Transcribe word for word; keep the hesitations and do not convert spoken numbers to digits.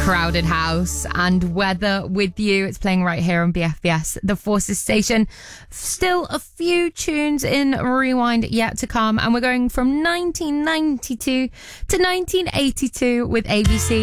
Crowded House and Weather With You. It's playing right here on B F B S, the Forces station. Still a few tunes in Rewind yet to come, and we're going from nineteen ninety-two to nineteen eighty-two with A B C.